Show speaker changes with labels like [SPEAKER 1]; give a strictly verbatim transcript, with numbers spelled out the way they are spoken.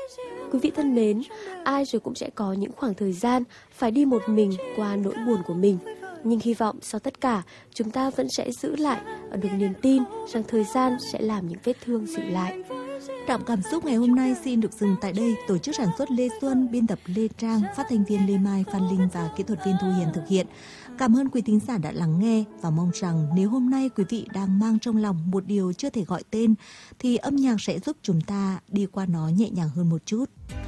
[SPEAKER 1] Quý vị thân mến, ai rồi cũng sẽ có những khoảng thời gian phải đi một mình qua nỗi buồn của mình. Nhưng hy vọng sau tất cả, chúng ta vẫn sẽ giữ lại được niềm tin rằng thời gian sẽ làm những vết thương dịu lại.
[SPEAKER 2] Đọng cảm xúc ngày hôm nay xin được dừng tại đây. Tổ chức sản xuất Lê Xuân, biên tập Lê Trang, phát thanh viên Lê Mai, Phan Linh và kỹ thuật viên Thu Hiền thực hiện. Cảm ơn quý thính giả đã lắng nghe và mong rằng nếu hôm nay quý vị đang mang trong lòng một điều chưa thể gọi tên thì âm nhạc sẽ giúp chúng ta đi qua nó nhẹ nhàng hơn một chút.